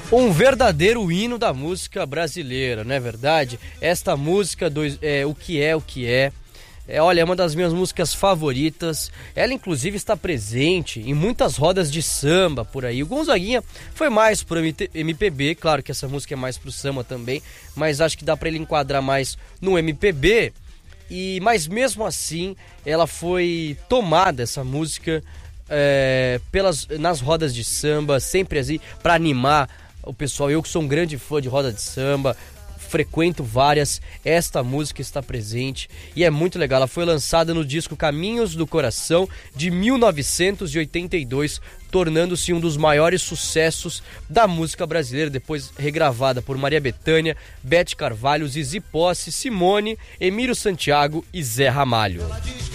Um verdadeiro hino da música brasileira, não é verdade? Esta música, O Que É, olha, é uma das minhas músicas favoritas. Ela inclusive está presente em muitas rodas de samba por aí. O Gonzaguinha foi mais pro MPB, claro que essa música é mais pro samba também, mas acho que dá para ele enquadrar mais no MPB. Mas mesmo assim, ela foi tomada, essa música, nas rodas de samba, sempre assim, para animar o pessoal. Eu que sou um grande fã de roda de samba, frequento várias, esta música está presente e é muito legal. Ela foi lançada no disco Caminhos do Coração de 1982, tornando-se um dos maiores sucessos da música brasileira, depois regravada por Maria Bethânia, Beth Carvalho, Zizi Posse, Simone, Emílio Santiago e Zé Ramalho.